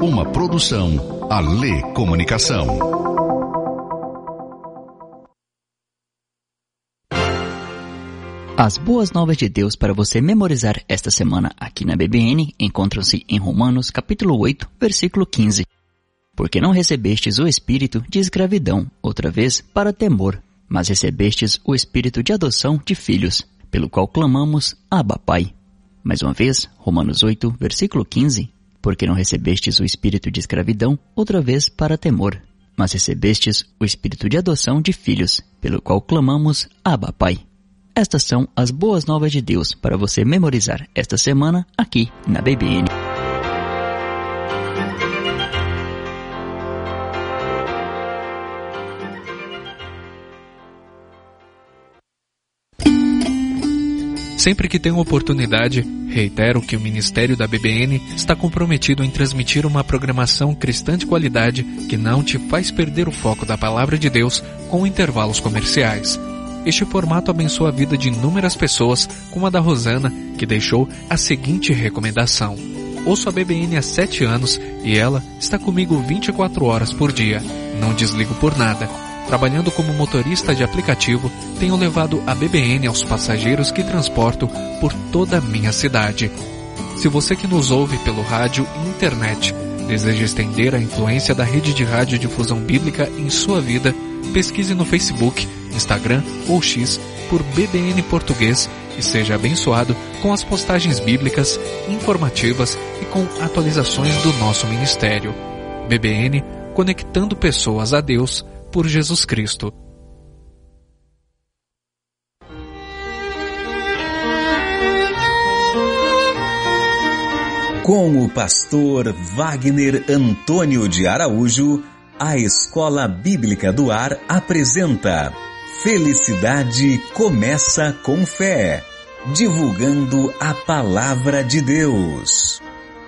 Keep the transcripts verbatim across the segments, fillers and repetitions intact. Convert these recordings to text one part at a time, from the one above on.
Uma produção Alê Comunicação. As boas novas de Deus para você memorizar esta semana aqui na B B N encontram-se em Romanos capítulo oito, versículo quinze. Porque não recebestes o espírito de escravidão, outra vez, para temor, mas recebestes o espírito de adoção de filhos, pelo qual clamamos, Abba, Pai. Mais uma vez, Romanos oito, versículo quinze. Porque não recebestes o espírito de escravidão, outra vez, para temor, mas recebestes o espírito de adoção de filhos, pelo qual clamamos, Abba, Pai. Estas são as boas novas de Deus para você memorizar esta semana aqui na B B N. Sempre que tenho oportunidade, reitero que o Ministério da B B N está comprometido em transmitir uma programação cristã de qualidade que não te faz perder o foco da Palavra de Deus com intervalos comerciais. Este formato abençoa a vida de inúmeras pessoas, como a da Rosana, que deixou a seguinte recomendação. Ouço a B B N há sete anos e ela está comigo vinte e quatro horas por dia. Não desligo por nada. Trabalhando como motorista de aplicativo, tenho levado a B B N aos passageiros que transporto por toda a minha cidade. Se você que nos ouve pelo rádio e internet deseja estender a influência da rede de radiodifusão bíblica em sua vida, pesquise no Facebook, Instagram ou X por B B N Português e seja abençoado com as postagens bíblicas, informativas e com atualizações do nosso ministério. B B N, conectando pessoas a Deus por Jesus Cristo. Com o pastor Wagner Antônio de Araújo, a Escola Bíblica do Ar apresenta Felicidade Começa com Fé, divulgando a Palavra de Deus.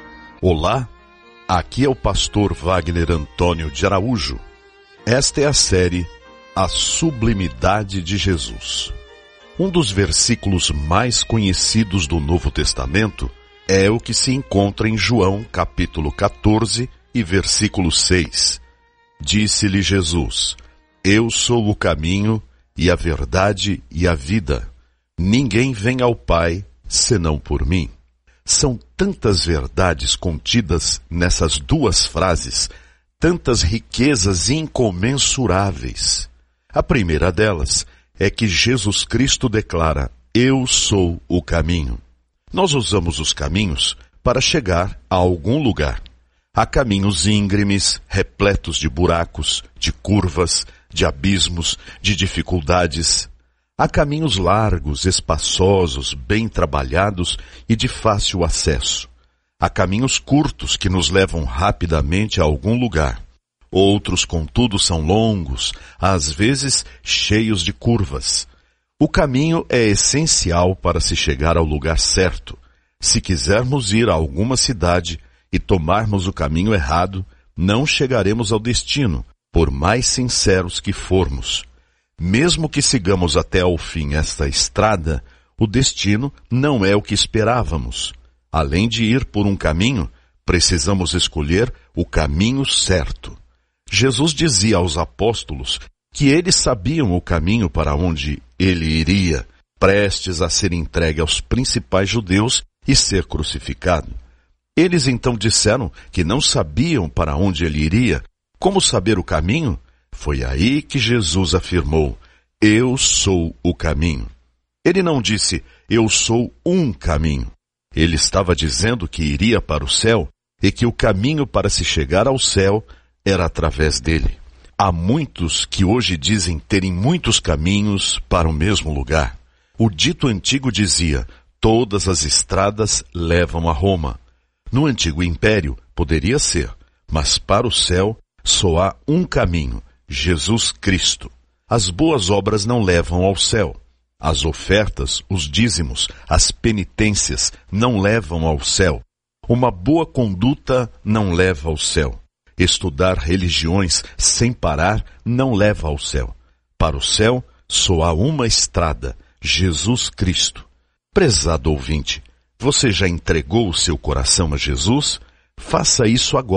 Olá, aqui é o pastor Wagner Antônio de Araújo. Esta é a série A Sublimidade de Jesus. Um dos versículos mais conhecidos do Novo Testamento é o que se encontra em João capítulo quatorze e versículo seis. Disse-lhe Jesus, Eu sou o caminho e a verdade e a vida. Ninguém vem ao Pai senão por mim. São tantas verdades contidas nessas duas frases, tantas riquezas incomensuráveis. A primeira delas é que Jesus Cristo declara, Eu sou o caminho. Nós usamos os caminhos para chegar a algum lugar. Há caminhos íngremes, repletos de buracos, de curvas, de abismos, de dificuldades. Há caminhos largos, espaçosos, bem trabalhados e de fácil acesso. Há caminhos curtos que nos levam rapidamente a algum lugar. Outros, contudo, são longos, às vezes cheios de curvas. O caminho é essencial para se chegar ao lugar certo. Se quisermos ir a alguma cidade e tomarmos o caminho errado, não chegaremos ao destino, por mais sinceros que formos. Mesmo que sigamos até ao fim esta estrada, o destino não é o que esperávamos. Além de ir por um caminho, precisamos escolher o caminho certo. Jesus dizia aos apóstolos que eles sabiam o caminho para onde ele iria, prestes a ser entregue aos principais judeus e ser crucificado. Eles então disseram que não sabiam para onde ele iria. Como saber o caminho? Foi aí que Jesus afirmou, Eu sou o caminho. Ele não disse, Eu sou um caminho. Ele estava dizendo que iria para o céu e que o caminho para se chegar ao céu era através dele. Há muitos que hoje dizem terem muitos caminhos para o mesmo lugar. O dito antigo dizia, todas as estradas levam a Roma. No antigo império poderia ser, mas para o céu só há um caminho, Jesus Cristo. As boas obras não levam ao céu. As ofertas, os dízimos, as penitências não levam ao céu. Uma boa conduta não leva ao céu. Estudar religiões sem parar não leva ao céu. Para o céu, só há uma estrada, Jesus Cristo. Prezado ouvinte, você já entregou o seu coração a Jesus? Faça isso agora.